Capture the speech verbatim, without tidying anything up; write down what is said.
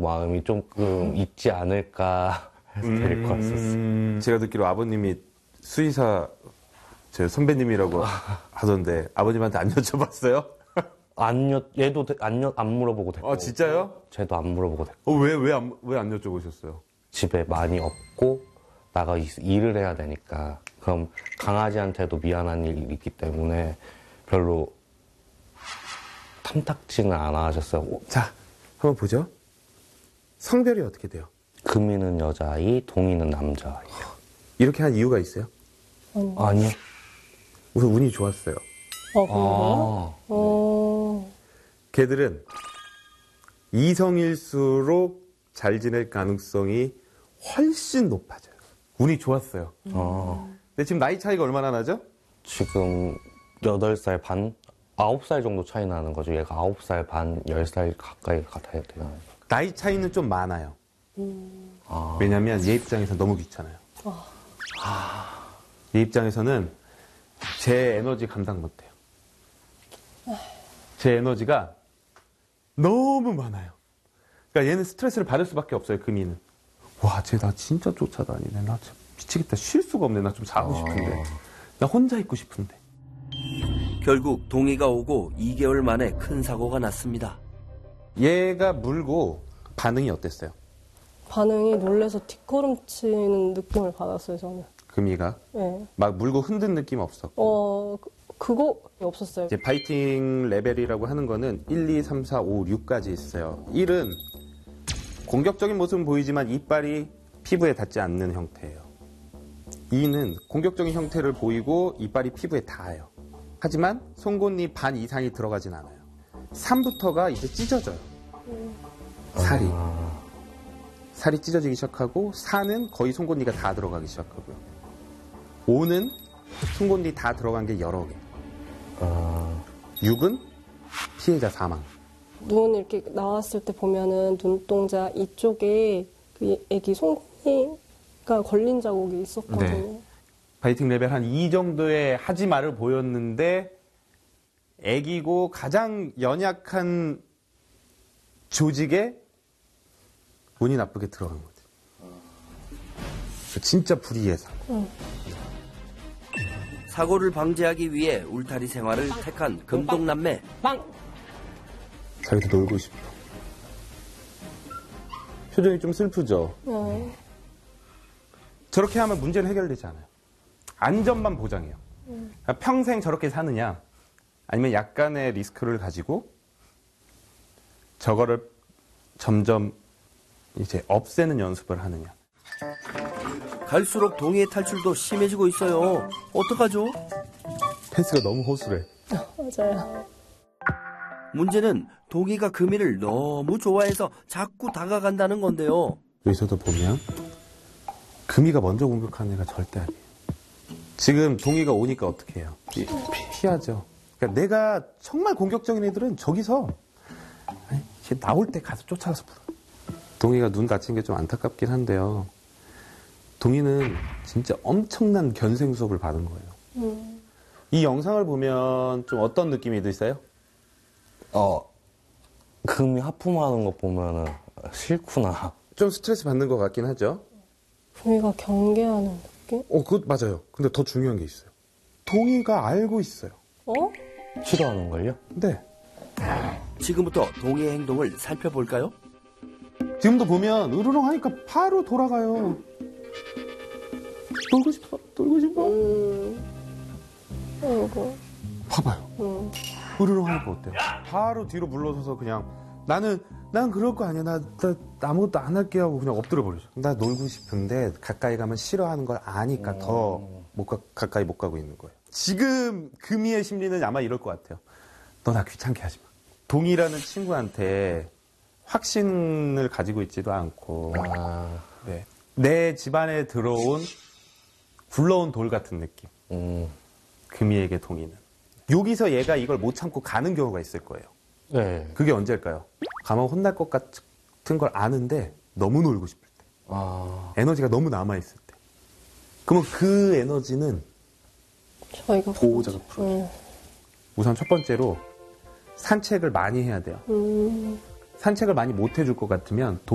마음이 조금 있지 않을까 해서 데리고 왔었어요. 음, 제가 듣기로 아버님이 수의사 제 선배님이라고 하던데 아버님한테 안 여쭤봤어요? 안 여, 얘도 안, 여, 안 물어보고 됐고. 아, 진짜요? 쟤도 안 물어보고 됐고. 어, 왜, 왜 안, 왜 안 여쭤보셨어요? 집에 많이 없고 나가 일을 해야 되니까 그럼 강아지한테도 미안한 일이 있기 때문에 별로 탐탁지는 않아 하셨어요. 자, 한번 보죠. 성별이 어떻게 돼요? 금이는 여자아이, 동이는 남자아이예요. 이렇게 한 이유가 있어요? 아니. 아니요. 우선 운이 좋았어요. 어, 그런가요? 아, 어. 걔들은 이성일수록 잘 지낼 가능성이 훨씬 높아져요. 운이 좋았어요. 아. 근데 지금 나이 차이가 얼마나 나죠? 지금 여덟 살 반? 아홉 살 정도 차이 나는 거죠. 얘가 아홉 살 반, 열 살 가까이 같아야 돼요. 나이 차이는 좀 많아요. 음. 아. 왜냐면 얘 입장에서 너무 귀찮아요. 어. 얘 입장에서는 제 에너지 감당 못해요. 제 에너지가 너무 많아요. 그러니까 얘는 스트레스를 받을 수밖에 없어요, 금이는. 와, 쟤 나 진짜 쫓아다니네. 나 진짜 미치겠다. 쉴 수가 없네. 나 좀 자고 싶은데. 나 혼자 있고 싶은데. 결국 동이가 오고 이 개월 만에 큰 사고가 났습니다. 얘가 물고 반응이 어땠어요? 반응이 놀래서 뒷걸음치는 느낌을 받았어요, 저는. 금이가? 네. 막 물고 흔든 느낌 없었고. 어, 그, 그거 없었어요. 이제 파이팅 레벨이라고 하는 거는 일, 이, 삼, 사, 오, 육까지 있어요. 일은 공격적인 모습은 보이지만 이빨이 피부에 닿지 않는 형태예요. 이는 공격적인 형태를 보이고 이빨이 피부에 닿아요. 하지만 송곳니 반 이상이 들어가진 않아요. 삼부터가 이제 찢어져요. 살이. 살이 찢어지기 시작하고 사는 거의 송곳니가 다 들어가기 시작하고요. 오는 송곳니 다 들어간 게 여러 개. 아. 육은 피해자 사망. 눈 이렇게 나왔을 때 보면은 눈동자 이쪽에 그 애기 송곳니가 걸린 자국이 있었거든요. 네. 파이팅 레벨 한 이 정도의 하지 말을 보였는데 애기고 가장 연약한 조직에 운이 나쁘게 들어간 거지. 진짜 불의의 사고. 응. 사고를 방지하기 위해 울타리 생활을 택한 금동남매. 빵! 자기도 놀고 싶어. 표정이 좀 슬프죠? 네. 저렇게 하면 문제는 해결되지 않아요. 안전만 보장해요. 음. 그러니까 평생 저렇게 사느냐, 아니면 약간의 리스크를 가지고 저거를 점점 이제 없애는 연습을 하느냐. 갈수록 동이의 탈출도 심해지고 있어요. 어떡하죠? 펜스가 너무 호술해. 맞아요. 문제는 동이가 금이를 너무 좋아해서 자꾸 다가간다는 건데요. 여기서도 보면 금이가 먼저 공격하는 애가 절대 아니에요. 지금 동이가 오니까 어떻게 해요? 피, 피하죠. 그러니까 내가 정말 공격적인 애들은 저기서 아니, 걔 나올 때 가서 쫓아가서 불어. 동이가 눈 다친 게 좀 안타깝긴 한데요. 동이는 진짜 엄청난 견생 수업을 받은 거예요. 음. 이 영상을 보면 좀 어떤 느낌이 드세요? 어, 금이 하품하는 거 보면은 싫구나. 좀 스트레스 받는 것 같긴 하죠. 동이가 경계하는 느낌? 어, 그것 맞아요. 근데 더 중요한 게 있어요. 동이가 알고 있어요. 어? 싫어하는 걸요? 네. 지금부터 동이의 행동을 살펴볼까요? 지금도 보면 으르렁 하니까 바로 돌아가요. 놀고 싶어, 놀고 싶어. 음. 아이고. 봐봐요. 음. 으르렁 하니까 어때요? 바로 뒤로 물러서서 그냥 나는 난 그럴 거 아니야. 나, 나 아무것도 안 할게 하고 그냥 엎드려 버리죠. 나 놀고 싶은데 가까이 가면 싫어하는 걸 아니까 음. 더 못 가, 가까이 못 가고 있는 거예요. 지금 금이의 심리는 아마 이럴 것 같아요. 너 나 귀찮게 하지 마. 동이라는 친구한테 확신을 가지고 있지도 않고 아, 네. 내 집안에 들어온 굴러온 돌 같은 느낌. 음, 금이에게 동이는. 여기서 얘가 이걸 못 참고 가는 경우가 있을 거예요. 네. 그게 언제일까요? 가면 혼날 것 같은 걸 아는데 너무 놀고 싶을 때. 아, 에너지가 너무 남아있을 때. 그러면 그 에너지는 저희가 보호자가 풀어줘요. 음. 우선 첫 번째로 산책을 많이 해야 돼요. 음. 산책을 많이 못 해줄 것 같으면